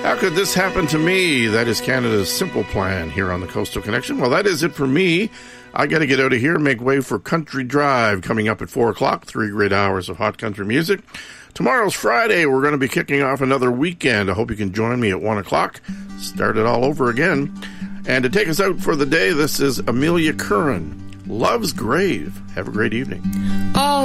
How could this happen to me? That is Canada's Simple Plan here on the Coastal Connection. Well, that is it for me. I got to get out of here, make way for Country Drive coming up at 4 o'clock, 3 great hours of hot country music. Tomorrow's Friday. We're going to be kicking off another weekend. I hope you can join me at 1 o'clock. Start it all over again. And to take us out for the day, this is Amelia Curran, Love's Grave. Have a great evening. Oh.